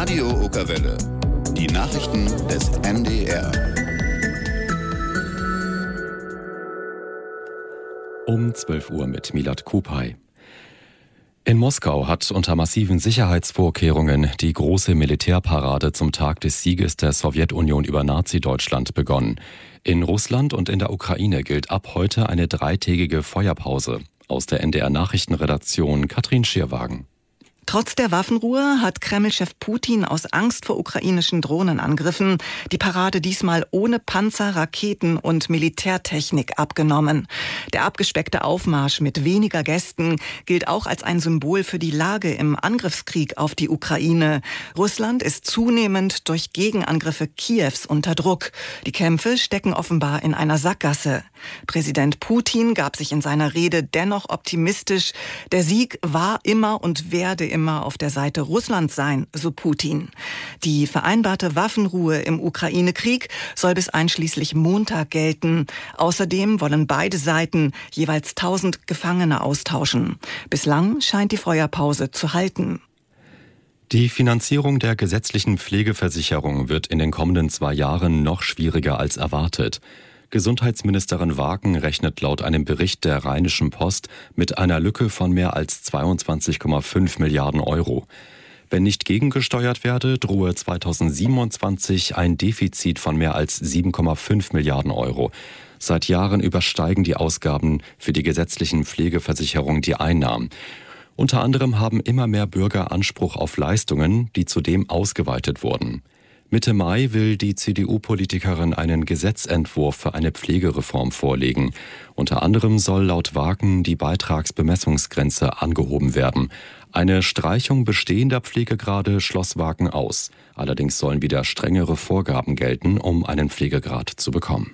Radio Okerwelle. Die Nachrichten des NDR. Um 12 Uhr mit Milad Kupay. In Moskau hat unter massiven Sicherheitsvorkehrungen die große Militärparade zum Tag des Sieges der Sowjetunion über Nazi-Deutschland begonnen. In Russland und in der Ukraine gilt ab heute eine 3-tägige Feuerpause. Aus der NDR-Nachrichtenredaktion Katrin Schierwagen. Trotz der Waffenruhe hat Kreml-Chef Putin aus Angst vor ukrainischen Drohnenangriffen die Parade diesmal ohne Panzer, Raketen und Militärtechnik abgenommen. Der abgespeckte Aufmarsch mit weniger Gästen gilt auch als ein Symbol für die Lage im Angriffskrieg auf die Ukraine. Russland ist zunehmend durch Gegenangriffe Kiews unter Druck. Die Kämpfe stecken offenbar in einer Sackgasse. Präsident Putin gab sich in seiner Rede dennoch optimistisch. Der Sieg war immer und werde immer auf der Seite Russlands sein, so Putin. Die vereinbarte Waffenruhe im Ukraine-Krieg soll bis einschließlich Montag gelten. Außerdem wollen beide Seiten jeweils 1000 Gefangene austauschen. Bislang scheint die Feuerpause zu halten. Die Finanzierung der gesetzlichen Pflegeversicherung wird in den kommenden 2 Jahren noch schwieriger als erwartet. Gesundheitsministerin Wagen rechnet laut einem Bericht der Rheinischen Post mit einer Lücke von mehr als 22,5 Milliarden Euro. Wenn nicht gegengesteuert werde, drohe 2027 ein Defizit von mehr als 7,5 Milliarden Euro. Seit Jahren übersteigen die Ausgaben für die gesetzlichen Pflegeversicherungen die Einnahmen. Unter anderem haben immer mehr Bürger Anspruch auf Leistungen, die zudem ausgeweitet wurden. Mitte Mai will die CDU-Politikerin einen Gesetzentwurf für eine Pflegereform vorlegen. Unter anderem soll laut Wagen die Beitragsbemessungsgrenze angehoben werden. Eine Streichung bestehender Pflegegrade schloss Wagen aus. Allerdings sollen wieder strengere Vorgaben gelten, um einen Pflegegrad zu bekommen.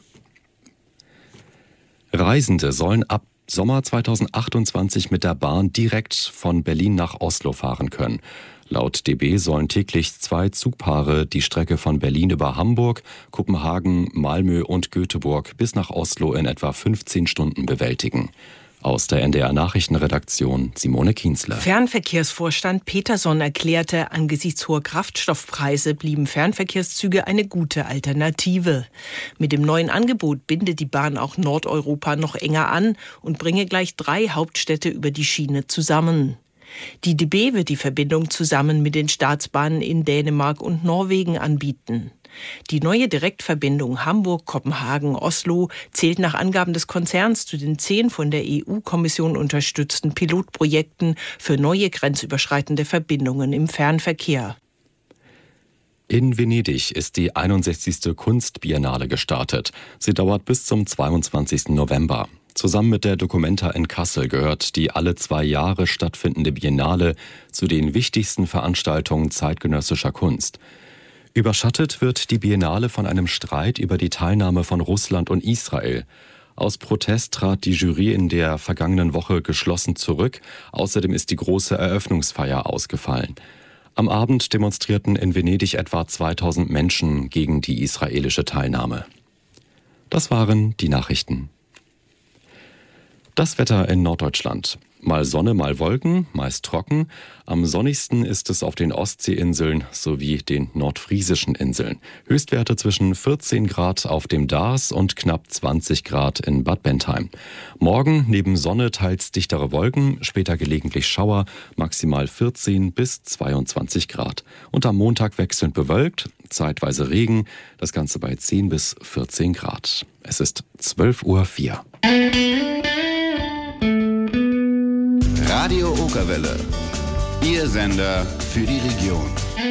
Reisende sollen ab Sommer 2028 mit der Bahn direkt von Berlin nach Oslo fahren können. Laut DB sollen täglich 2 Zugpaare die Strecke von Berlin über Hamburg, Kopenhagen, Malmö und Göteborg bis nach Oslo in etwa 15 Stunden bewältigen. Aus der NDR-Nachrichtenredaktion Simone Kienzle. Fernverkehrsvorstand Peterson erklärte, angesichts hoher Kraftstoffpreise blieben Fernverkehrszüge eine gute Alternative. Mit dem neuen Angebot bindet die Bahn auch Nordeuropa noch enger an und bringe gleich 3 Hauptstädte über die Schiene zusammen. Die DB wird die Verbindung zusammen mit den Staatsbahnen in Dänemark und Norwegen anbieten. Die neue Direktverbindung Hamburg-Kopenhagen-Oslo zählt nach Angaben des Konzerns zu den 10 von der EU-Kommission unterstützten Pilotprojekten für neue grenzüberschreitende Verbindungen im Fernverkehr. In Venedig ist die 61. Kunstbiennale gestartet. Sie dauert bis zum 22. November. Zusammen mit der Documenta in Kassel gehört die alle 2 Jahre stattfindende Biennale zu den wichtigsten Veranstaltungen zeitgenössischer Kunst. Überschattet wird die Biennale von einem Streit über die Teilnahme von Russland und Israel. Aus Protest trat die Jury in der vergangenen Woche geschlossen zurück. Außerdem ist die große Eröffnungsfeier ausgefallen. Am Abend demonstrierten in Venedig etwa 2000 Menschen gegen die israelische Teilnahme. Das waren die Nachrichten. Das Wetter in Norddeutschland. Mal Sonne, mal Wolken, meist trocken. Am sonnigsten ist es auf den Ostseeinseln sowie den nordfriesischen Inseln. Höchstwerte zwischen 14 Grad auf dem Darß und knapp 20 Grad in Bad Bentheim. Morgen neben Sonne teils dichtere Wolken, später gelegentlich Schauer, maximal 14 bis 22 Grad. Und am Montag wechselnd bewölkt, zeitweise Regen, das Ganze bei 10 bis 14 Grad. Es ist 12:04 Uhr. Radio Okerwelle. Ihr Sender für die Region.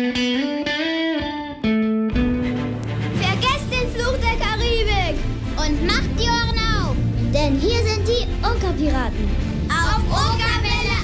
Vergesst den Fluch der Karibik und macht die Ohren auf, denn hier sind die Okerpiraten. Auf Okerwelle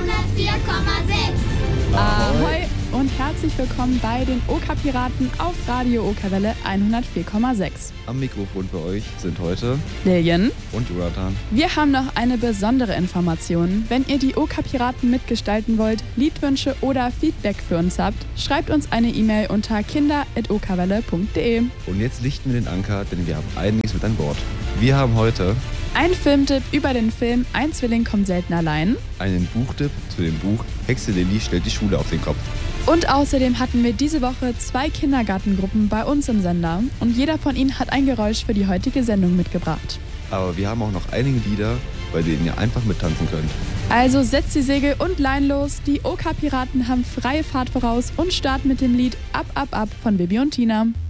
104,6. Ahoi und herzlich willkommen bei den Okerpiraten auf Radio Okerwelle 104,6. Am Mikrofon für euch sind heute Lilian und Jonathan. Wir haben noch eine besondere Information. Wenn ihr die Okerpiraten mitgestalten wollt, Liedwünsche oder Feedback für uns habt, schreibt uns eine E-Mail unter kinder@okerwelle.de. Und jetzt lichten wir den Anker, denn wir haben einiges mit an Bord. Wir haben heute Ein Filmtipp über den Film Ein Zwilling kommt selten allein. Einen Buchtipp zu dem Buch Hexe Lilly stellt die Schule auf den Kopf. Und außerdem hatten wir diese Woche 2 Kindergartengruppen bei uns im Sender. Und jeder von ihnen hat ein Geräusch für die heutige Sendung mitgebracht. Aber wir haben auch noch einige Lieder, bei denen ihr einfach mittanzen könnt. Also setzt die Segel und Lein los. Die OK-Piraten haben freie Fahrt voraus und starten mit dem Lied Ab, ab, ab von Bibi und Tina.